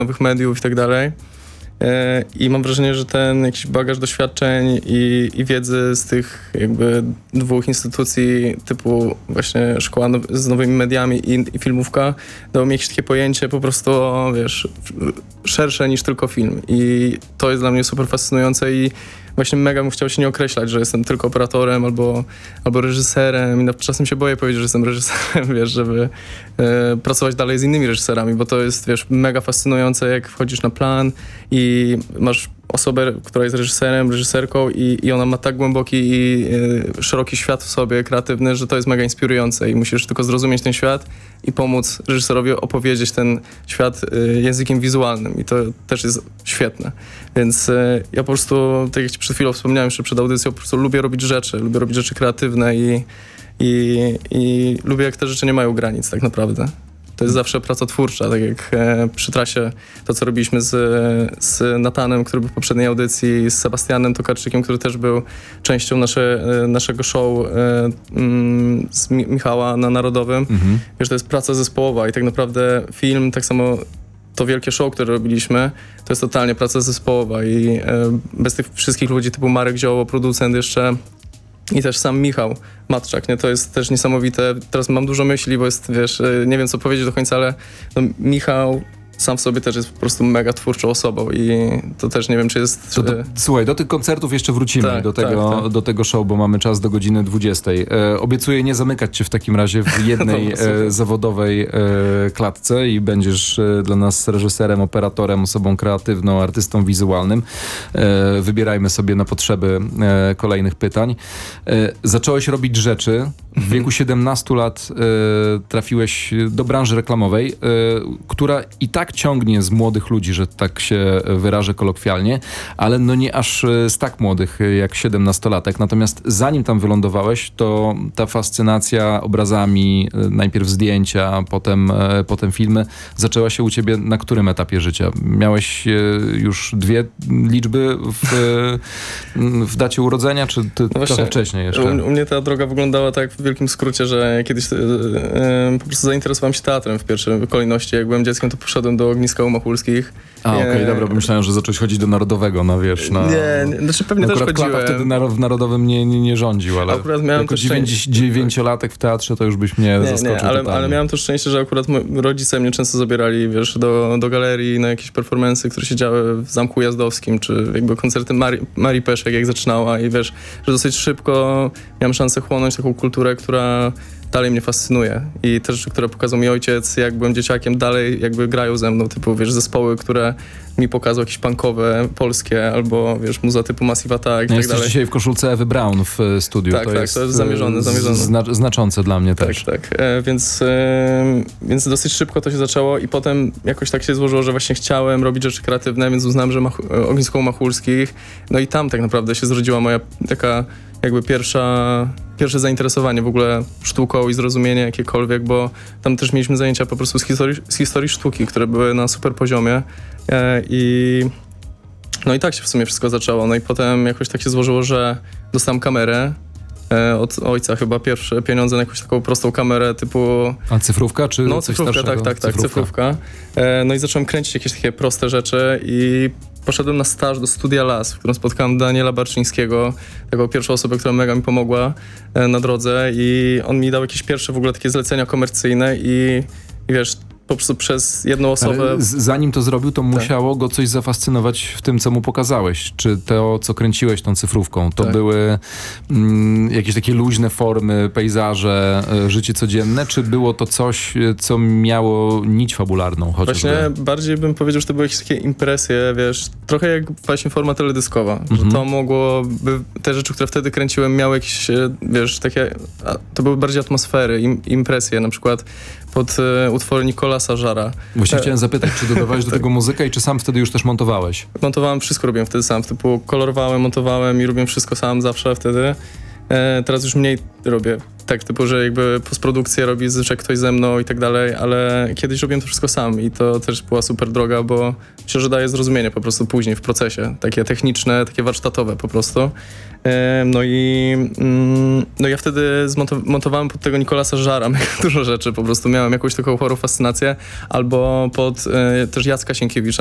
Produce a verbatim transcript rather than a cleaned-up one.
nowych mediów i tak dalej. I mam wrażenie, że ten jakiś bagaż doświadczeń i, i wiedzy z tych jakby dwóch instytucji typu właśnie szkoła now- z nowymi mediami i, i filmówka dało mi jakieś takie pojęcie po prostu, wiesz, szersze niż tylko film. I to jest dla mnie super fascynujące i właśnie mega bym chciał się nie określać, że jestem tylko operatorem albo, albo reżyserem i czasem się boję powiedzieć, że jestem reżyserem, wiesz, żeby e, pracować dalej z innymi reżyserami, bo to jest, wiesz, mega fascynujące, jak wchodzisz na plan i masz osobę, która jest reżyserem, reżyserką i, i ona ma tak głęboki i e, szeroki świat w sobie, kreatywny, że to jest mega inspirujące i musisz tylko zrozumieć ten świat i pomóc reżyserowi opowiedzieć ten świat e, językiem wizualnym i to też jest świetne. Więc e, ja po prostu, tak jak ci przed chwilą wspomniałem jeszcze przed audycją, po prostu lubię robić rzeczy, lubię robić rzeczy kreatywne i, i, i lubię, jak te rzeczy nie mają granic tak naprawdę. To jest zawsze praca twórcza, tak jak e, przy trasie to, co robiliśmy z, z Natanem, który był w poprzedniej audycji, z Sebastianem Tokarczykiem, który też był częścią nasze, e, naszego show e, mm, z Mi- Michała na Narodowym. Mhm. Wiesz, to jest praca zespołowa i tak naprawdę film, tak samo to wielkie show, które robiliśmy, to jest totalnie praca zespołowa i e, bez tych wszystkich ludzi typu Marek Zioło, producent jeszcze, i też sam Michał Matczak, nie? To jest też niesamowite. Teraz mam dużo myśli, bo jest, wiesz, nie wiem co powiedzieć do końca, ale no, Michał sam w sobie też jest po prostu mega twórczą osobą i to też nie wiem, czy jest... To, to, słuchaj, do tych koncertów jeszcze wrócimy, tak, do, tego, tak, tak. do tego show, bo mamy czas do godziny dwudziestej. E, obiecuję nie zamykać cię w takim razie w jednej no, e, zawodowej e, klatce i będziesz e, dla nas reżyserem, operatorem, osobą kreatywną, artystą wizualnym. E, wybierajmy sobie na potrzeby e, kolejnych pytań. E, zacząłeś robić rzeczy. W wieku siedemnastu lat e, trafiłeś do branży reklamowej, e, która i tak ciągnie z młodych ludzi, że tak się wyrażę kolokwialnie, ale no nie aż z tak młodych jak siedemnastolatek. Natomiast zanim tam wylądowałeś, to ta fascynacja obrazami, najpierw zdjęcia, potem, potem filmy, zaczęła się u ciebie na którym etapie życia? Miałeś już dwie liczby w, w dacie urodzenia, czy ty no trochę wcześniej jeszcze? U, u mnie ta droga wyglądała tak w wielkim skrócie, że kiedyś e, e, po prostu zainteresowałem się teatrem w pierwszej kolejności. Jak byłem dzieckiem, to poszedłem do Ogniska Umachulskich. A, okej, okay, dobra, bo myślałem, że zacząłeś chodzić do Narodowego, na wiesz, na... Nie, nie znaczy pewnie no, też chodziłem. Klapa wtedy na, w Narodowym nie, nie, nie rządził, ale akurat miałem jako szczęście... dziewięciolatek w teatrze to już byś mnie nie, zaskoczył nie, ale, ale miałem to szczęście, że akurat rodzice mnie często zabierali, wiesz, do, do galerii na jakieś performance'y, które się działy w Zamku Jazdowskim, czy jakby koncerty Marii, Marii Peszek, jak zaczynała i wiesz, że dosyć szybko miałem szansę chłonąć taką kulturę, która dalej mnie fascynuje i te rzeczy, które pokazał mi ojciec, jak byłem dzieciakiem, dalej jakby grają ze mną, typu, wiesz, zespoły, które mi pokazał jakieś punkowe, polskie, albo, wiesz, muza typu Massive Attack i no tak dalej. dzisiaj w koszulce Ewy Brown w studiu. Tak, to tak, jest, to jest zamierzone, zamierzone. Zna, znaczące dla mnie tak, też. Tak, tak. E, więc, e, więc dosyć szybko to się zaczęło i potem jakoś tak się złożyło, że właśnie chciałem robić rzeczy kreatywne, więc uznałem, że Mach- Ognisko Umachulskich, no i tam tak naprawdę się zrodziła moja taka jakby pierwsza, pierwsze zainteresowanie w ogóle sztuką i zrozumienie jakiekolwiek, bo tam też mieliśmy zajęcia po prostu z historii, z historii sztuki, które były na super poziomie e, i no i tak się w sumie wszystko zaczęło. No i potem jakoś tak się złożyło, że dostałem kamerę e, od ojca chyba, pierwsze pieniądze na jakąś taką prostą kamerę typu... A cyfrówka czy No coś cyfrówka, starszego? tak, tak, tak, cyfrówka. E, no i zacząłem kręcić jakieś takie proste rzeczy i poszedłem na staż do Studia Las, w którym spotkałem Daniela Barczyńskiego, taką pierwszą osobę, która mega mi pomogła e, na drodze i on mi dał jakieś pierwsze w ogóle takie zlecenia komercyjne i, i wiesz, po prostu przez jedną osobę... Ale z, zanim to zrobił, to musiało tak. go coś zafascynować w tym, co mu pokazałeś. Czy to, co kręciłeś tą cyfrówką, to tak. były mm, jakieś takie luźne formy, pejzaże, e, życie codzienne, czy było to coś, co miało nić fabularną chociażby? Właśnie bardziej bym powiedział, że to były jakieś takie impresje, wiesz, trochę jak właśnie forma teledyskowa, mhm. że to mogłoby, te rzeczy, które wtedy kręciłem, miały jakieś, wiesz, takie, to były bardziej atmosfery, im, impresje, na przykład pod e, utwory Nicolasa Żara. Właśnie e, chciałem zapytać, czy dodawałeś do tego muzykę i czy sam wtedy już też montowałeś? Montowałem, wszystko robiłem wtedy sam, typu kolorowałem, montowałem i robiłem wszystko sam zawsze wtedy. E, teraz już mniej robię tak typu, że jakby postprodukcję robi zazwyczaj ktoś ze mną i tak dalej, ale kiedyś robiłem to wszystko sam i to też była super droga, bo myślę, że daje zrozumienie po prostu później w procesie, takie techniczne, takie warsztatowe po prostu. E, no i mm, no ja wtedy zmontow- montowałem pod tego Nicolasa Żara dużo rzeczy, po prostu miałem jakąś taką chorą fascynację, albo pod e, też Jacka Sienkiewicza.